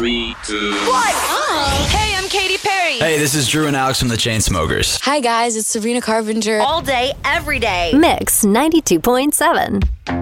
3, 2. What? Oh. Hey, I'm Katy Perry. Hey, this is Drew and Alex from the Chainsmokers. Hi, guys. It's Sabrina Carpenter. All day, every day. Mix 92.7.